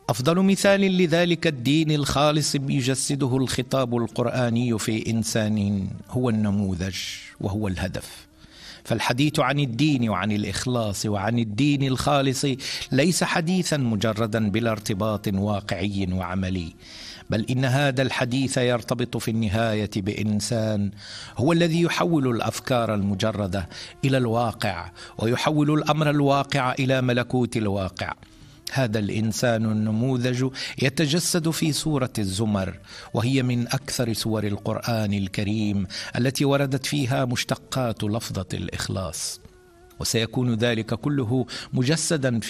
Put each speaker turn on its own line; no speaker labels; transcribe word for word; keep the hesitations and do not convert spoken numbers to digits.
أفضل مثال لذلك الدين الخالص يجسده الخطاب القرآني في إنسان هو النموذج وهو الهدف. فالحديث عن الدين وعن الإخلاص وعن الدين الخالص ليس حديثا مجردا بلا ارتباط واقعي وعملي، بل إن هذا الحديث يرتبط في النهاية بإنسان هو الذي يحول الأفكار المجردة إلى الواقع، ويحول الأمر الواقع إلى ملكوت الواقع. هذا الإنسان النموذج يتجسد في سورة الزمر، وهي من أكثر سور القرآن الكريم التي وردت فيها مشتقات لفظة الإخلاص، وسيكون ذلك كله مجسدا في